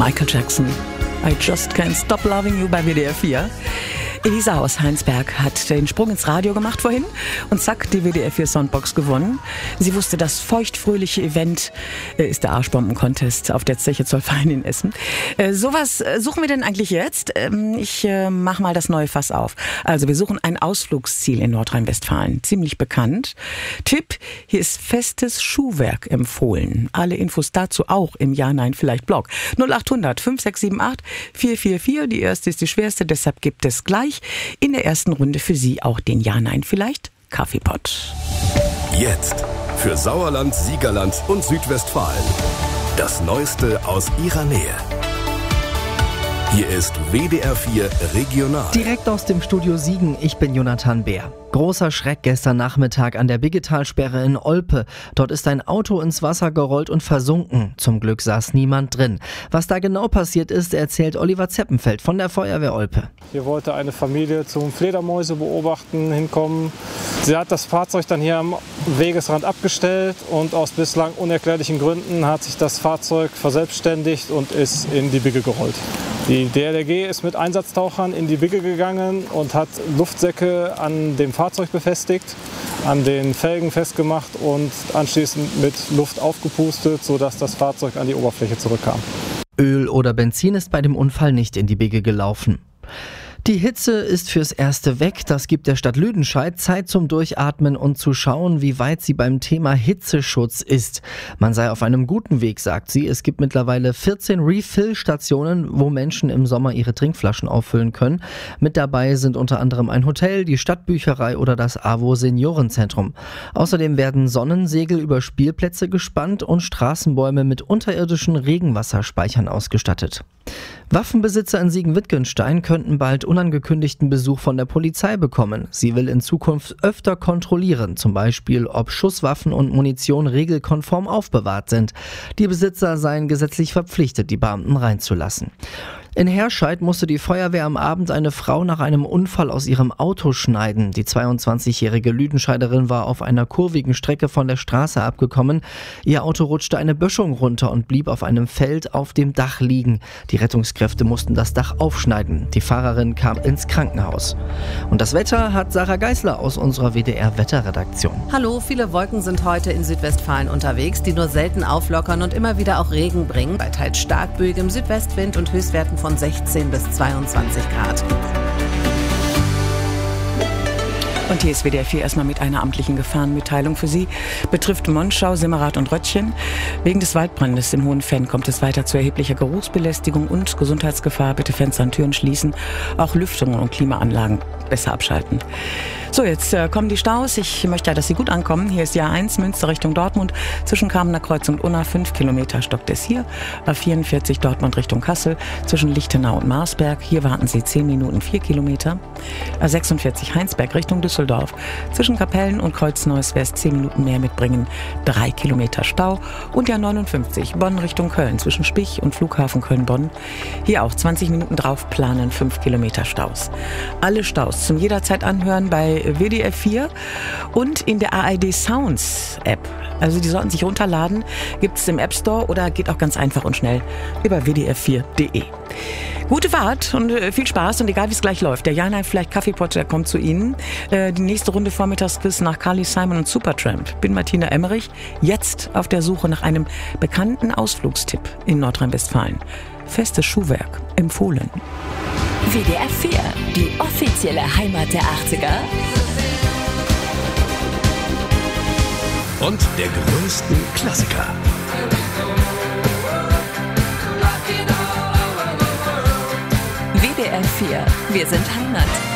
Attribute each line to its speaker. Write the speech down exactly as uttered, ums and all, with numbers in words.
Speaker 1: Michael Jackson. I Just Can't Stop Loving You bei W D R vier. Elisa aus Heinsberg hat den Sprung ins Radio gemacht vorhin und zack, die W D R vier Soundbox gewonnen. Sie wusste, das feuchtfröhliche Event äh, ist der Arschbomben-Contest auf der Zeche Zollverein in Essen. Äh, sowas äh, suchen wir denn eigentlich jetzt? Ähm, ich äh, mach mal das neue Fass auf. Also wir suchen ein Ausflugsziel in Nordrhein-Westfalen, ziemlich bekannt. Tipp, hier ist festes Schuhwerk empfohlen. Alle Infos dazu auch im Ja-Nein-Vielleicht-Blog. null acht hundert fünf sechs sieben acht vier vier vier, die erste ist die schwerste, deshalb gibt es gleich in der ersten Runde für Sie auch den Ja-Nein-Vielleicht Kaffeepott.
Speaker 2: Jetzt für Sauerland, Siegerland und Südwestfalen. Das Neueste aus Ihrer Nähe. Hier ist W D R vier Regional.
Speaker 3: Direkt aus dem Studio Siegen, ich bin Jonathan Bär. Großer Schreck gestern Nachmittag an der Biggetalsperre in Olpe. Dort ist ein Auto ins Wasser gerollt und versunken. Zum Glück saß niemand drin. Was da genau passiert ist, erzählt Oliver Zeppenfeld von der Feuerwehr Olpe.
Speaker 4: Hier wollte eine Familie zum Fledermäuse beobachten hinkommen. Sie hat das Fahrzeug dann hier am Wegesrand abgestellt und aus bislang unerklärlichen Gründen hat sich das Fahrzeug verselbstständigt und ist in die Bigge gerollt. Die D L R G ist mit Einsatztauchern in die Bigge gegangen und hat Luftsäcke an dem Fahrzeug befestigt, an den Felgen festgemacht und anschließend mit Luft aufgepustet, sodass das Fahrzeug an die Oberfläche zurückkam.
Speaker 3: Öl oder Benzin ist bei dem Unfall nicht in die Bigge gelaufen. Die Hitze ist fürs Erste weg. Das gibt der Stadt Lüdenscheid Zeit zum Durchatmen und zu schauen, wie weit sie beim Thema Hitzeschutz ist. Man sei auf einem guten Weg, sagt sie. Es gibt mittlerweile vierzehn Refill-Stationen, wo Menschen im Sommer ihre Trinkflaschen auffüllen können. Mit dabei sind unter anderem ein Hotel, die Stadtbücherei oder das AWO Seniorenzentrum. Außerdem werden Sonnensegel über Spielplätze gespannt und Straßenbäume mit unterirdischen Regenwasserspeichern ausgestattet. Waffenbesitzer in Siegen-Wittgenstein könnten bald unangekündigten Besuch von der Polizei bekommen. Sie will in Zukunft öfter kontrollieren, zum Beispiel, ob Schusswaffen und Munition regelkonform aufbewahrt sind. Die Besitzer seien gesetzlich verpflichtet, die Beamten reinzulassen. In Herscheid musste die Feuerwehr am Abend eine Frau nach einem Unfall aus ihrem Auto schneiden. Die zweiundzwanzigjährige Lüdenscheiderin war auf einer kurvigen Strecke von der Straße abgekommen. Ihr Auto rutschte eine Böschung runter und blieb auf einem Feld auf dem Dach liegen. Die Rettungskräfte mussten das Dach aufschneiden. Die Fahrerin kam ins Krankenhaus. Und das Wetter hat Sarah Geisler aus unserer W D R-Wetterredaktion.
Speaker 5: Hallo, viele Wolken sind heute in Südwestfalen unterwegs, die nur selten auflockern und immer wieder auch Regen bringen. Bei teils starkböigem Südwestwind und Höchstwerten von sechzehn bis zweiundzwanzig Grad.
Speaker 1: Und hier ist W D R vier erstmal mit einer amtlichen Gefahrenmitteilung für Sie. Betrifft Monschau, Simmerath und Röttchen. Wegen des Waldbrandes im Hohen Fenn kommt es weiter zu erheblicher Geruchsbelästigung und Gesundheitsgefahr. Bitte Fenster und Türen schließen. Auch Lüftungen und Klimaanlagen besser abschalten. So, jetzt äh, kommen die Staus. Ich möchte ja, dass Sie gut ankommen. Hier ist Ja eins, Münster Richtung Dortmund. Zwischen Kamener Kreuz und Unna fünf Kilometer stockt es hier. A vierundvierzig Dortmund Richtung Kassel. Zwischen Lichtenau und Marsberg. Hier warten Sie zehn Minuten, vier Kilometer. A sechsundvierzig Heinsberg Richtung Düsseldorf. Zwischen Kapellen und Kreuzneuss West zehn Minuten mehr mitbringen. drei Kilometer Stau. Und ja neunundfünfzig Bonn Richtung Köln. Zwischen Spich und Flughafen Köln-Bonn. Hier auch zwanzig Minuten drauf planen, fünf Kilometer Staus. Alle Staus zum jederzeit anhören bei W D R vier und in der A R D Sounds App. Also die sollten sich runterladen, gibt es im App Store oder geht auch ganz einfach und schnell über w d r vier punkt de. Gute Fahrt und viel Spaß und egal wie es gleich läuft. Der Ja-Nein-Vielleicht Kaffeepott, der kommt zu Ihnen. Äh, die nächste Runde Vormittagsquiz nach Carly Simon und Supertramp. Bin Martina Emmerich, jetzt auf der Suche nach einem bekannten Ausflugstipp in Nordrhein-Westfalen. Festes Schuhwerk empfohlen.
Speaker 6: W D R vier, die offizielle Heimat der achtziger.
Speaker 2: Und der größten Klassiker.
Speaker 6: W D R vier, wir sind Heimat.